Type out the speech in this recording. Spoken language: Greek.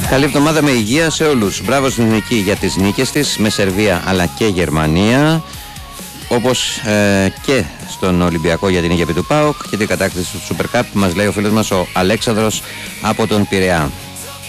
Καλή εβδομάδα με υγεία σε όλους. Μπράβο στην Εθνική για τις νίκες της με Σερβία αλλά και Γερμανία. Όπως και στον Ολυμπιακό για την νίκη επί του ΠΑΟΚ και την κατάκτηση του Super Cup, μας λέει ο φίλος μας ο Αλέξανδρος από τον Πειραιά.